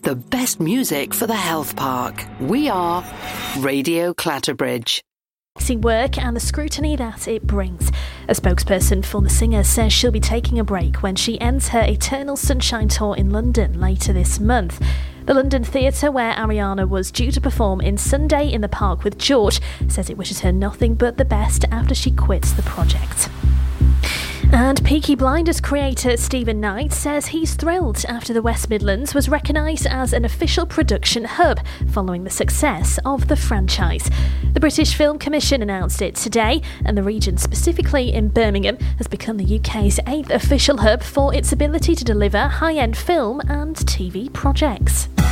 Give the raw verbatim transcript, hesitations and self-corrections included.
the best music for the Health Park. We are Radio Clatterbridge. Work and the scrutiny that it brings. A spokesperson for the singer says she'll be taking a break when she ends her Eternal Sunshine tour in London later this month. The London Theatre, where Ariana was due to perform in Sunday in the Park with George, says it wishes her nothing but the best after she quits the project. And Peaky Blinders creator Stephen Knight says he's thrilled after the West Midlands was recognised as an official production hub following the success of the franchise. The British Film Commission announced it today, and the region, specifically in Birmingham, has become the U K's eighth official hub for its ability to deliver high-end film and T V projects.